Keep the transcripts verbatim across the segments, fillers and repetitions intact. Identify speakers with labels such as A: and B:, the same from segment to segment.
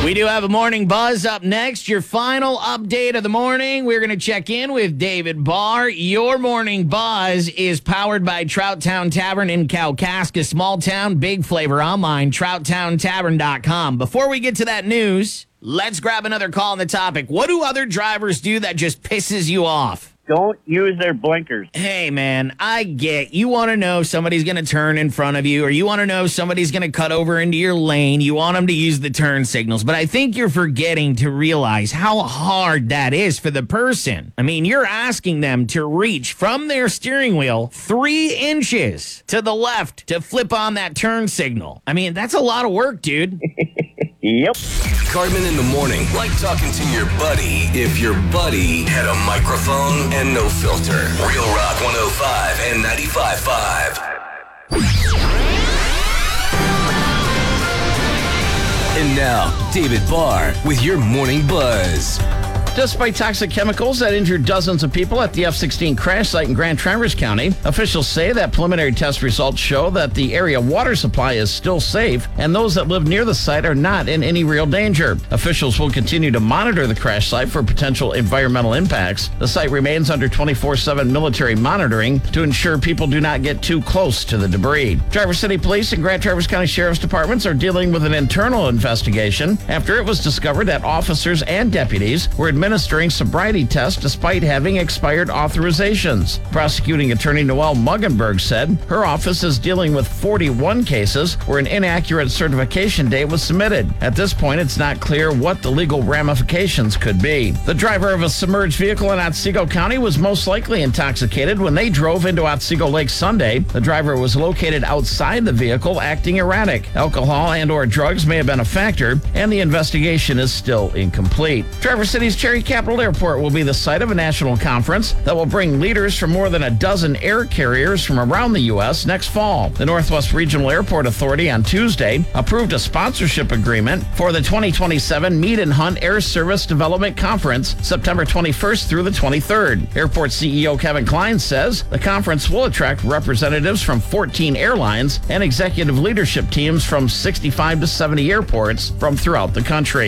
A: We do have a morning buzz up next. Your final update of the morning. We're going to check in with David Barr. Your morning buzz is powered by Trout Town Tavern in Kalkaska. Small town, big flavor. Online, trout town tavern dot com. Before we get to that news, let's grab another call on the topic. What do other drivers do that just pisses you off?
B: Don't use their blinkers.
A: Hey, man, I get you want to know somebody's going to turn in front of you, or you want to know somebody's going to cut over into your lane. You want them to use the turn signals. But I think you're forgetting to realize how hard that is for the person. I mean, you're asking them to reach from their steering wheel three inches to the left to flip on that turn signal. I mean, that's a lot of work, dude.
B: Yep.
C: Cartman in the morning, like talking to your buddy if your buddy had a microphone and no filter. Real Rock one oh five and ninety-five point five. And now, David Barr with your morning buzz.
D: Despite toxic chemicals that injured dozens of people at the F sixteen crash site in Grand Traverse County, officials say that preliminary test results show that the area water supply is still safe, and those that live near the site are not in any real danger. Officials will continue to monitor the crash site for potential environmental impacts. The site remains under twenty-four seven military monitoring to ensure people do not get too close to the debris. Traverse City Police and Grand Traverse County Sheriff's Departments are dealing with an internal investigation after it was discovered that officers and deputies were administering sobriety tests despite having expired authorizations. Prosecuting attorney Noelle Muggenberg said her office is dealing with forty-one cases where an inaccurate certification date was submitted. At this point, it's not clear what the legal ramifications could be. The driver of a submerged vehicle in Otsego County was most likely intoxicated when they drove into Otsego Lake Sunday. The driver was located outside the vehicle acting erratic. Alcohol and or drugs may have been a factor, and the investigation is still incomplete. Traverse City's Cherry Capital Airport will be the site of a national conference that will bring leaders from more than a dozen air carriers from around the U S next fall. The Northwest Regional Airport Authority on Tuesday approved a sponsorship agreement for the twenty twenty-seven Mead and Hunt Air Service Development Conference, September twenty-first through the twenty-third. Airport C E O Kevin Klein says the conference will attract representatives from fourteen airlines and executive leadership teams from sixty-five to seventy airports from throughout the country.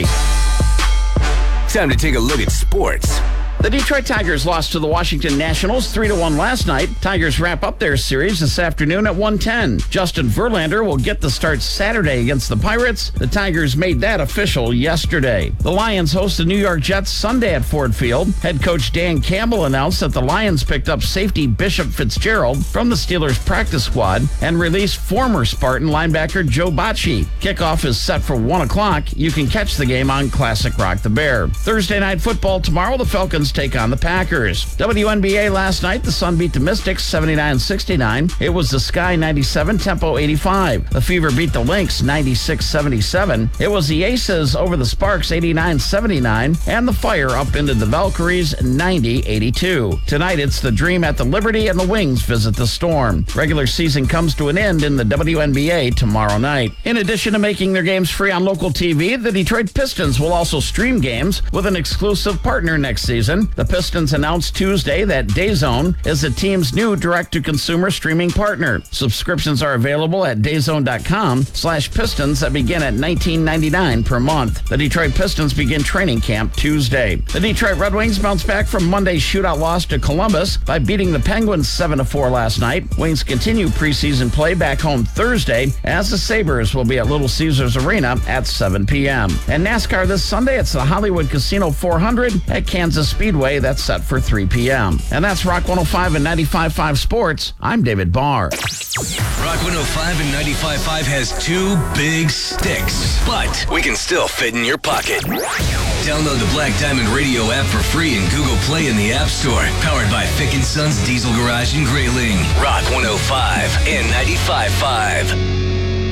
C: Time to take a look at sports.
D: The Detroit Tigers lost to the Washington Nationals three to one last night. Tigers wrap up their series this afternoon at one ten. Justin Verlander will get the start Saturday against the Pirates. The Tigers made that official yesterday. The Lions host the New York Jets Sunday at Ford Field. Head coach Dan Campbell announced that the Lions picked up safety Bishop Fitzgerald from the Steelers practice squad and released former Spartan linebacker Joe Bocci. Kickoff is set for one o'clock. You can catch the game on Classic Rock the Bear. Thursday night football tomorrow, the Falcons take on the Packers. W N B A last night, the Sun beat the Mystics seventy-nine sixty-nine. It was the Sky ninety-seven, Tempo eighty-five. The Fever beat the Lynx ninety-six seventy-seven. It was the Aces over the Sparks eighty-nine seventy-nine, and the Fire up into the Valkyries ninety eighty-two. Tonight, it's the Dream at the Liberty, and the Wings visit the Storm. Regular season comes to an end in the W N B A tomorrow night. In addition to making their games free on local T V, the Detroit Pistons will also stream games with an exclusive partner next season. The Pistons announced Tuesday that DAZN is the team's new direct-to-consumer streaming partner. Subscriptions are available at dazn.com slash Pistons that begin at nineteen ninety-nine per month. The Detroit Pistons begin training camp Tuesday. The Detroit Red Wings bounce back from Monday's shootout loss to Columbus by beating the Penguins seven to four last night. Wings continue preseason play back home Thursday as the Sabres will be at Little Caesars Arena at seven p.m. And NASCAR this Sunday, it's the Hollywood Casino four hundred at Kansas Speedway. That's set for three p.m. And that's Rock one oh five and ninety-five point five Sports. I'm David Barr.
C: Rock one oh five and ninety-five point five has two big sticks, but we can still fit in your pocket. Download the Black Diamond Radio app for free in Google Play in the App Store. Powered by Fick and Sons Diesel Garage in Grayling. Rock one oh five and ninety-five point five.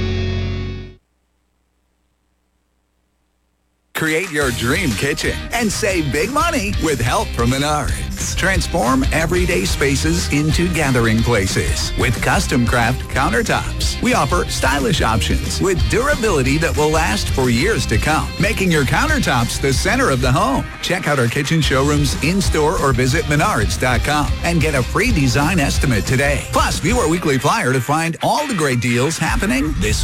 E: Create your dream kitchen and save big money with help from Menards. Transform everyday spaces into gathering places with custom craft countertops. We offer stylish options with durability that will last for years to come, making your countertops the center of the home. Check out our kitchen showrooms in-store or visit menards dot com and get a free design estimate today. Plus, view our weekly flyer to find all the great deals happening this